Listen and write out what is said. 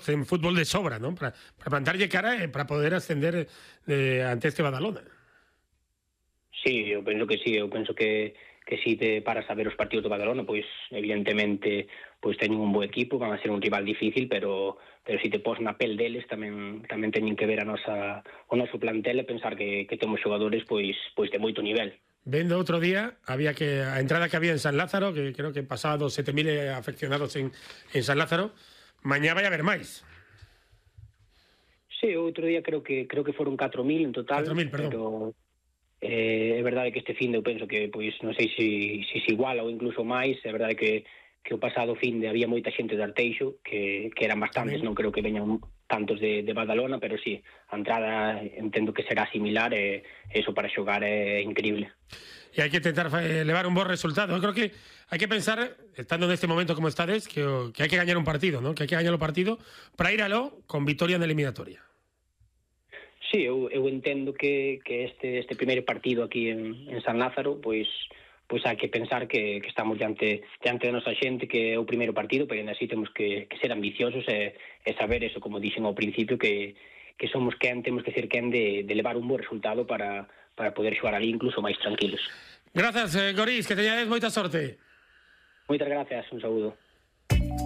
ten fútbol de sobra, ¿no? Para plantarlle cara e para poder ascender ante este Badalona. Sí, eu penso que sí, eu penso que si te paras a ver os partidos do Badalona, pois evidentemente pois teñen un bo equipo, van a ser un rival difícil, pero si te pos na pel deles tamén teñen que ver o noso plantel e pensar que temos xogadores pois de moito nivel. Vendo outro día, había que a entrada que había en San Lázaro, que creo que pasaba dos 7.000 afeccionados en San Lázaro, mañá vai haber máis. Sí, outro día creo que foron 4.000 en total, 4.000, perdón. Pero é verdade que este fin de eu penso que pois non sei se iguala ou incluso máis. É verdade que o pasado fin de había moita xente de Arteixo, que eran bastantes, non creo que veñan tantos de Badalona, pero sí, a entrada entendo que será similar e eso para xogar é increíble. E hai que tentar levar un bo resultado. Eu creo que hai que pensar, estando neste momento como estades, que hai que gañar un partido, ¿no? Que hai que gañar o partido para ir aló con vitoria na eliminatoria. Sí, eu entendo que este primeiro partido aquí en San Lázaro, pois hai que pensar que estamos diante da nosa xente, que é o primeiro partido, pero ainda así temos que ser ambiciosos e saber eso, como dixen ao principio, que somos temos que ser quen de levar un bo resultado para poder xogar ali incluso máis tranquilos. Grazas, Gorís, que teñades moita sorte. Moitas gracias, un saúdo.